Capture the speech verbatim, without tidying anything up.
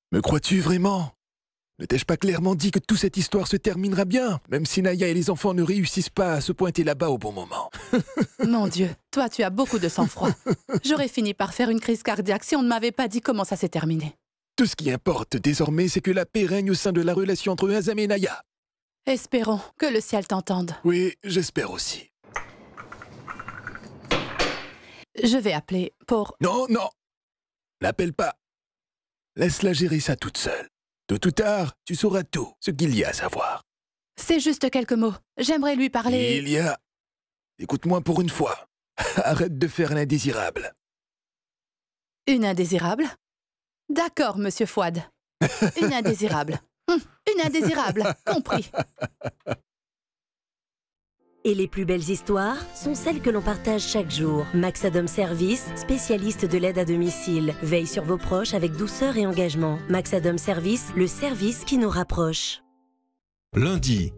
Me crois-tu vraiment? Ne t'ai-je pas clairement dit que toute cette histoire se terminera bien, même si Naya et les enfants ne réussissent pas à se pointer là-bas au bon moment? Mon Dieu, toi tu as beaucoup de sang-froid. J'aurais fini par faire une crise cardiaque si on ne m'avait pas dit comment ça s'est terminé. Tout ce qui importe désormais, c'est que la paix règne au sein de la relation entre Azami et Naya. Espérons que le ciel t'entende. Oui, j'espère aussi. Je vais appeler pour... Non, non! N'appelle pas. Laisse-la gérer ça toute seule. Tôt ou tard, tu sauras tout, ce qu'il y a à savoir. C'est juste quelques mots. J'aimerais lui parler... Il y a... Écoute-moi pour une fois. Arrête de faire l'indésirable. Une indésirable? D'accord, monsieur Fouad. Une indésirable. Hum, une indésirable, compris. Et les plus belles histoires sont celles que l'on partage chaque jour. Maxadom Service, spécialiste de l'aide à domicile, veille sur vos proches avec douceur et engagement. Maxadom Service, le service qui nous rapproche. Lundi.